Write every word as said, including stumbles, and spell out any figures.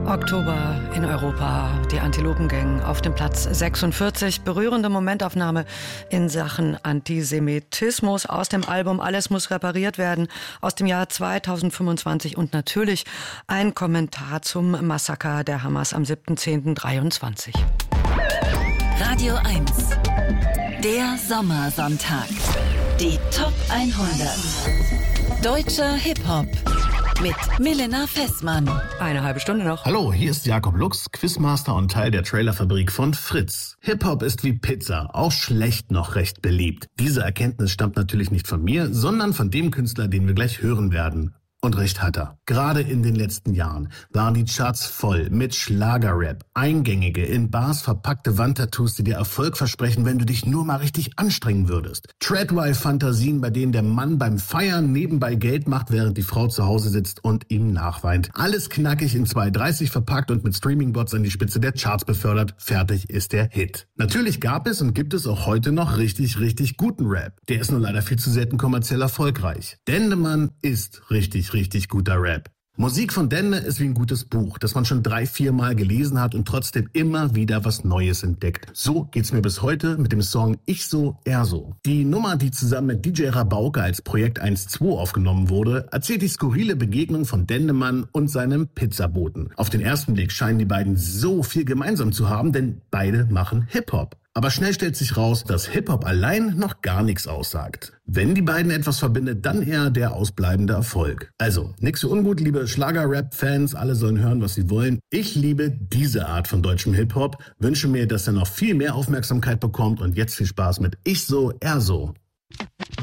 Oktober in Europa, die Antilopengang auf dem Platz sechsundvierzig. Berührende Momentaufnahme in Sachen Antisemitismus aus dem Album Alles muss repariert werden aus dem Jahr zweitausendfünfundzwanzig und natürlich ein Kommentar zum Massaker der Hamas am siebten zehnten dreiundzwanzig. Radio eins, der Sommersonntag. Die Top hundert. Deutscher Hip-Hop. Mit Milena Fessmann. Eine halbe Stunde noch. Hallo, hier ist Jakob Lux, Quizmaster und Teil der Trailerfabrik von Fritz. Hip-Hop ist wie Pizza, auch schlecht noch recht beliebt. Diese Erkenntnis stammt natürlich nicht von mir, sondern von dem Künstler, den wir gleich hören werden. Und recht hat er. Gerade in den letzten Jahren waren die Charts voll mit Schlagerrap, eingängige, in Bars verpackte Wandtattoos, die dir Erfolg versprechen, wenn du dich nur mal richtig anstrengen würdest. Treadway-Fantasien, bei denen der Mann beim Feiern nebenbei Geld macht, während die Frau zu Hause sitzt und ihm nachweint. Alles knackig in zwei dreißig verpackt und mit Streamingbots an die Spitze der Charts befördert. Fertig ist der Hit. Natürlich gab es und gibt es auch heute noch richtig, richtig guten Rap. Der ist nur leider viel zu selten kommerziell erfolgreich. Dendemann ist richtig richtig guter Rap. Musik von Dende ist wie ein gutes Buch, das man schon drei, vier Mal gelesen hat und trotzdem immer wieder was Neues entdeckt. So geht's mir bis heute mit dem Song Ich so, er so. Die Nummer, die zusammen mit D J Rabauke als Projekt eins zwei aufgenommen wurde, erzählt die skurrile Begegnung von Dendemann und seinem Pizzaboten. Auf den ersten Blick scheinen die beiden so viel gemeinsam zu haben, denn beide machen Hip-Hop. Aber schnell stellt sich raus, dass Hip-Hop allein noch gar nichts aussagt. Wenn die beiden etwas verbindet, dann eher der ausbleibende Erfolg. Also, nix für ungut, liebe Schlager-Rap-Fans, alle sollen hören, was sie wollen. Ich liebe diese Art von deutschem Hip-Hop, wünsche mir, dass er noch viel mehr Aufmerksamkeit bekommt und jetzt viel Spaß mit Ich so, er so.